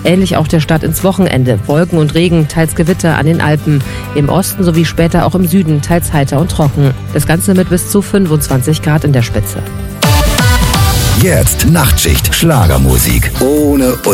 Ähnlich auch der Start ins Wochenende. Wolken und Regen, teils Gewitter an den Alpen. Im Osten sowie später auch im Süden teils heiter und trocken. Das Ganze mit bis zu 25 Grad in der Spitze. Jetzt Nachtschicht Schlagermusik ohne